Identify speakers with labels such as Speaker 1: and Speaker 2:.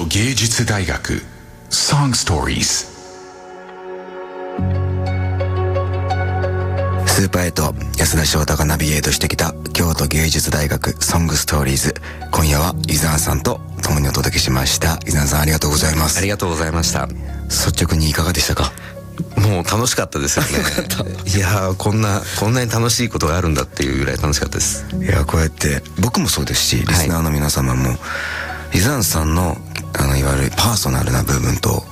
Speaker 1: 芸術大学 Song Stories。
Speaker 2: スーパーエイト安田翔太がナビゲートしてきた京都芸術大学ソングストーリーズ。今夜は伊沢さんと共にお届けしました。伊沢さん、ありがとうございます。
Speaker 3: ありがとうございました。
Speaker 2: 率直にいかがでしたか？
Speaker 3: もう楽しかったですよねいやー、こんなに楽しいことがあるんだっていうぐらい楽しかったです。
Speaker 2: いや、こうやって僕もそうですし、リスナーの皆様も、伊沢さんのいわゆるパーソナルな部分と